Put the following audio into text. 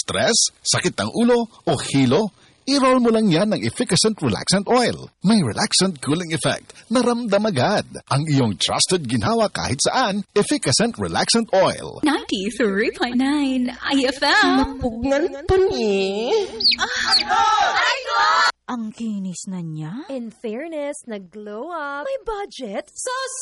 Stress, sakit ng ulo, o hilo? I-roll mo lang yan ng Efficacent Relaxant Oil. May relaxant cooling effect. Naramdam agad. Ang iyong trusted ginhawa kahit saan, Efficacent Relaxant Oil. 93.9 IFM. Mapugngan pa ni. Ang kinis na niya. In fairness, nag-glow up. May budget. So